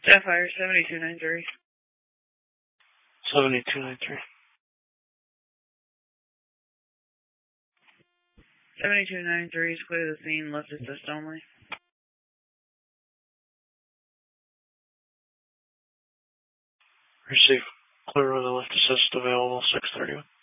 Sapphire 7293. 7293. 7293 is clear the scene, left assist only. Receive clear with the left assist available 631.